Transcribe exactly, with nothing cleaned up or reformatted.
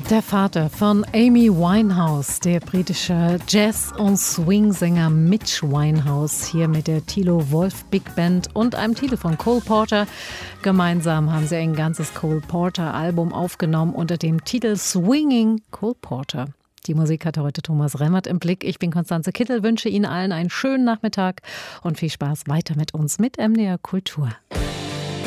Der Vater von Amy Winehouse, der britische Jazz- und Swing-Sänger Mitch Winehouse, hier mit der Thilo Wolff Big Band und einem Titel von Cole Porter. Gemeinsam haben sie ein ganzes Cole Porter-Album aufgenommen unter dem Titel Swinging Cole Porter. Die Musik hatte heute Thomas Remmert im Blick. Ich bin Konstanze Kittel, wünsche Ihnen allen einen schönen Nachmittag und viel Spaß weiter mit uns mit M D R Kultur.